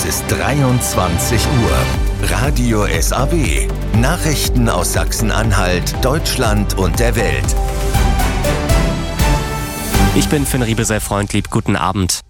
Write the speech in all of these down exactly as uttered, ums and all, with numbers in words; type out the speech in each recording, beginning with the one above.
Es ist dreiundzwanzig Uhr. Radio S A W. Nachrichten aus Sachsen-Anhalt, Deutschland und der Welt. Ich bin Finn Riebe, Freundlieb. Guten Abend.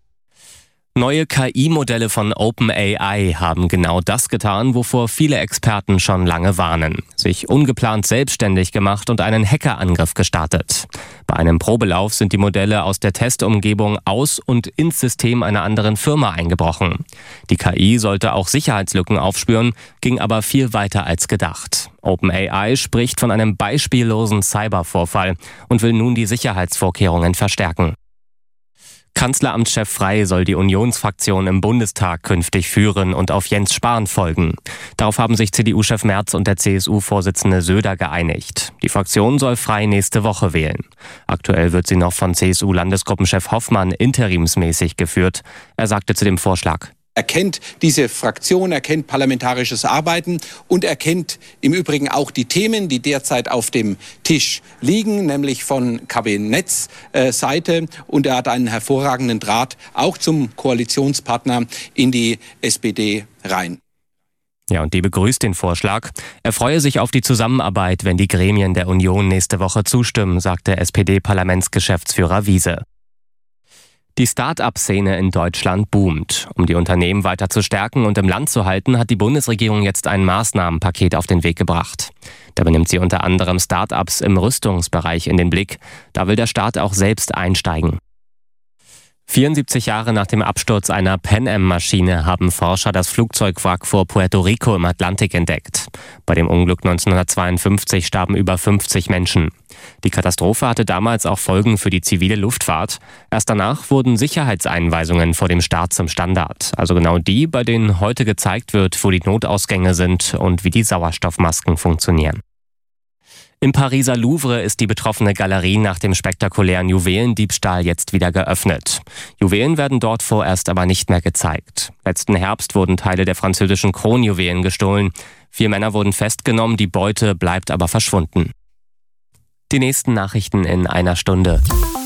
Neue K I-Modelle von OpenAI haben genau das getan, wovor viele Experten schon lange warnen. Sich ungeplant selbstständig gemacht und einen Hackerangriff gestartet. Bei einem Probelauf sind die Modelle aus der Testumgebung aus und ins System einer anderen Firma eingebrochen. Die K I sollte auch Sicherheitslücken aufspüren, ging aber viel weiter als gedacht. OpenAI spricht von einem beispiellosen Cybervorfall und will nun die Sicherheitsvorkehrungen verstärken. Kanzleramtschef Frey soll die Unionsfraktion im Bundestag künftig führen und auf Jens Spahn folgen. Darauf haben sich C D U-Chef Merz und der C S U-Vorsitzende Söder geeinigt. Die Fraktion soll Frey nächste Woche wählen. Aktuell wird sie noch von C S U-Landesgruppenchef Hoffmann interimsmäßig geführt. Er sagte zu dem Vorschlag: Er kennt diese Fraktion, er kennt parlamentarisches Arbeiten und er kennt im Übrigen auch die Themen, die derzeit auf dem Tisch liegen, nämlich von Kabinettsseite. Und er hat einen hervorragenden Draht auch zum Koalitionspartner in die S P D rein. Ja, und die begrüßt den Vorschlag. Er freue sich auf die Zusammenarbeit, wenn die Gremien der Union nächste Woche zustimmen, sagte S P D-Parlamentsgeschäftsführer Wiese. Die Start-up-Szene in Deutschland boomt. Um die Unternehmen weiter zu stärken und im Land zu halten, hat die Bundesregierung jetzt ein Maßnahmenpaket auf den Weg gebracht. Dabei nimmt sie unter anderem Start-ups im Rüstungsbereich in den Blick. Da will der Staat auch selbst einsteigen. vierundsiebzig Jahre nach dem Absturz einer Pan Am-Maschine haben Forscher das Flugzeugwrack vor Puerto Rico im Atlantik entdeckt. Bei dem Unglück neunzehnhundertzweiundfünfzig starben über fünfzig Menschen. Die Katastrophe hatte damals auch Folgen für die zivile Luftfahrt. Erst danach wurden Sicherheitseinweisungen vor dem Start zum Standard. Also genau die, bei denen heute gezeigt wird, wo die Notausgänge sind und wie die Sauerstoffmasken funktionieren. Im Pariser Louvre ist die betroffene Galerie nach dem spektakulären Juwelendiebstahl jetzt wieder geöffnet. Juwelen werden dort vorerst aber nicht mehr gezeigt. Letzten Herbst wurden Teile der französischen Kronjuwelen gestohlen. Vier Männer wurden festgenommen, die Beute bleibt aber verschwunden. Die nächsten Nachrichten in einer Stunde.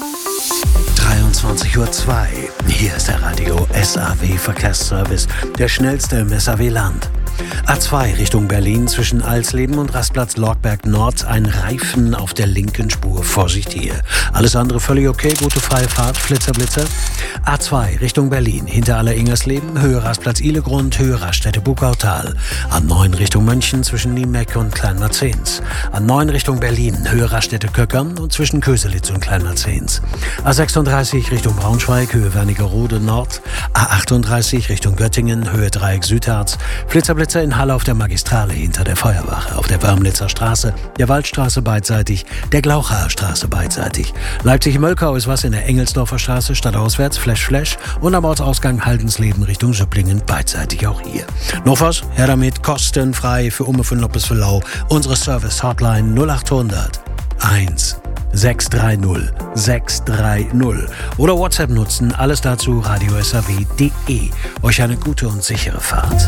dreiundzwanzig Uhr zwei. Hier ist der Radio S A W Verkehrsservice, der schnellste im S A W-Land. A zwei Richtung Berlin zwischen Alsleben und Rastplatz Lorgberg Nord. Ein Reifen auf der linken Spur. Vorsicht hier. Alles andere völlig okay. Gute freie Fahrt. Flitzer, Blitzer. A zwei Richtung Berlin. Hinter Aller-Ingersleben. Höhe Rastplatz Ihlegrund. Höhe Raststätte Bugautal. A neun Richtung München zwischen Niemeck und Kleinmarzens. A neun Richtung Berlin. Höhe Raststätte Köckern und zwischen Köselitz und Kleinmarzens. A sechsunddreißig Richtung Braunschweig. Höhe Wernigerode Nord. A achtunddreißig Richtung Göttingen. Höhe Dreieck Südharz. Flitzer, Blitzer in Halle auf der Magistrale hinter der Feuerwache, auf der Wörmlitzer Straße, der Waldstraße beidseitig, der Glauchaer Straße beidseitig. Leipzig-Möllkau ist was in der Engelsdorfer Straße, stadtauswärts, Flash, Flash und am Ortsausgang Haldensleben Richtung Süpplingen, beidseitig auch hier. Noch was? Her damit, kostenfrei für Umme von Loppes für Lau. Unsere Service-Hotline null achthundert eins sechs drei null sechs drei null oder WhatsApp nutzen, alles dazu radio s a w punkt d e. Euch eine gute und sichere Fahrt.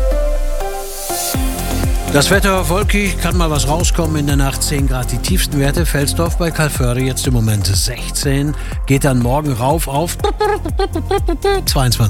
Das Wetter wolkig, kann mal was rauskommen in der Nacht, zehn Grad die tiefsten Werte. Felsdorf bei Kalförde jetzt im Moment sechzehn, geht dann morgen rauf auf zweiundzwanzig.